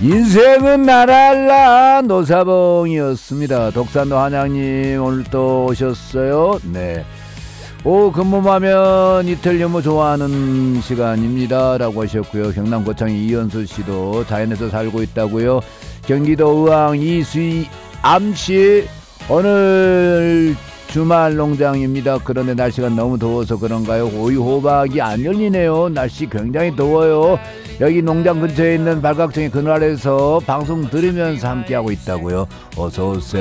인생은 나랄라 노사봉이었습니다. 독산도 한양님 오늘 또 오셨어요. 네. 근무하면 이틀 연무 좋아하는 시간입니다 라고 하셨고요. 경남 고창 이현수씨도 자연에서 살고 있다고요. 경기도 의왕 이수암씨 오늘 주말 농장입니다. 그런데 날씨가 너무 더워서 그런가요? 오이 호박이 안 열리네요. 날씨 굉장히 더워요. 여기 농장 근처에 있는 발각정의 그늘에서 방송 들으면서 함께하고 있다고요. 어서오세요.